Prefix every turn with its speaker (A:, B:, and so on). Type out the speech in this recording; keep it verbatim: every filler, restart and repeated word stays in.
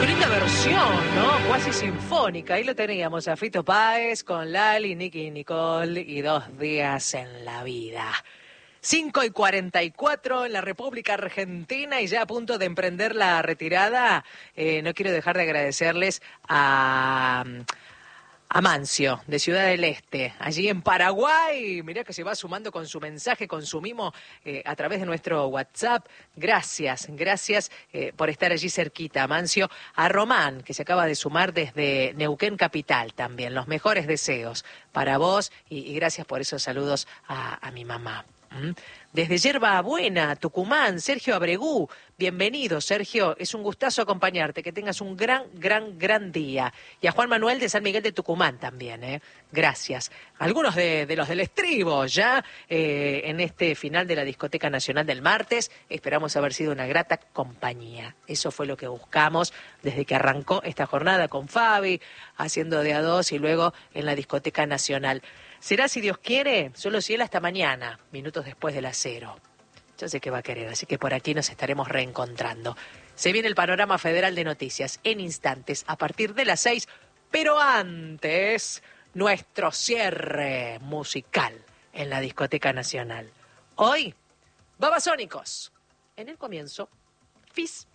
A: Qué linda versión, ¿no? Cuasi sinfónica. Ahí lo teníamos a Fito Páez con Lali, Nicky Nicole y Dos Días en la Vida. cinco y cuarenta y cuatro en la República Argentina y ya a punto de emprender la retirada. Eh, no quiero dejar de agradecerles a... a Mancio, de Ciudad del Este, allí en Paraguay. Mirá que se va sumando con su mensaje, con su mimo eh, a través de nuestro WhatsApp. Gracias, gracias eh, por estar allí cerquita, Mancio. A Román, que se acaba de sumar desde Neuquén Capital también. Los mejores deseos para vos y, y gracias por esos saludos a, a mi mamá. Desde Yerba Buena, Tucumán, Sergio Abregú. Bienvenido, Sergio. Es un gustazo acompañarte. Que tengas un gran, gran, gran día. Y a Juan Manuel de San Miguel de Tucumán también, ¿eh? Gracias. Algunos de, de los del estribo ya eh, en este final de la Discoteca Nacional del martes. Esperamos haber sido una grata compañía. Eso fue lo que buscamos desde que arrancó esta jornada con Fabi, haciendo de a dos y luego en la Discoteca Nacional. Será, si Dios quiere, solo si él hasta mañana, minutos después de las cero. Yo sé que va a querer, así que por aquí nos estaremos reencontrando. Se viene el panorama federal de noticias en instantes, a partir de las seis, pero antes, nuestro cierre musical en la Discoteca Nacional. Hoy, Babasónicos. En el comienzo, Fizz.